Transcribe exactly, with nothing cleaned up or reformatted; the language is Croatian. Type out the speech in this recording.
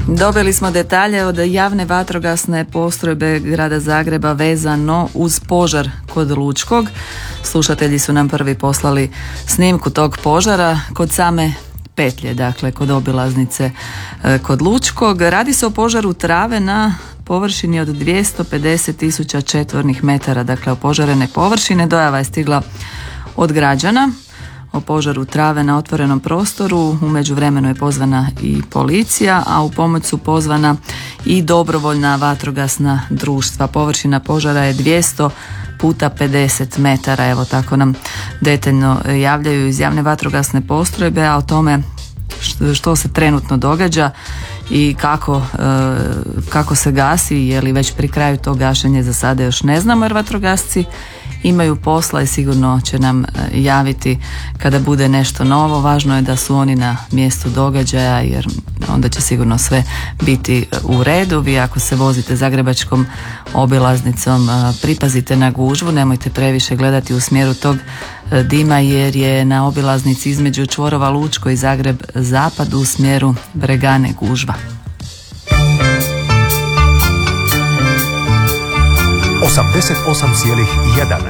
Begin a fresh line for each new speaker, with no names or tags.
Dobili smo detalje od javne vatrogasne postrojbe grada Zagreba vezano uz požar kod Lučkog. Slušatelji su nam prvi poslali snimku tog požara kod same petlje, dakle kod obilaznice kod Lučkog. Radi se o požaru trave na površini od dvjesto pedeset tisuća četvornih metara, dakle opožarene površine. Dojava je stigla od građana o požaru trave na otvorenom prostoru. U međuvremenu je pozvana i policija, a u pomoć su pozvana i dobrovoljna vatrogasna društva. Površina požara je dvjesto puta pedeset metara, evo tako nam detaljno javljaju iz javne vatrogasne postrojbe, a o tome što se trenutno događa i kako, kako se gasi, je li već pri kraju to gašenje, za sada još ne znamo, jer vatrogasci imaju posla i sigurno će nam javiti kada bude nešto novo. Važno je da su oni na mjestu događaja, jer onda će sigurno sve biti u redu. Vi ako se vozite zagrebačkom obilaznicom, pripazite na gužvu, nemojte previše gledati u smjeru tog dima, jer je na obilaznici između čvorova Lučko i Zagreb zapad u smjeru Bregane gužva.
osamdeset osam zarez jedan